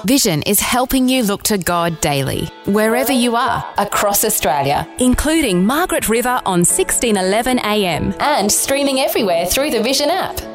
Vision is helping you look to God daily, wherever you are, across Australia, including Margaret River on 1611 AM and streaming everywhere through the Vision app.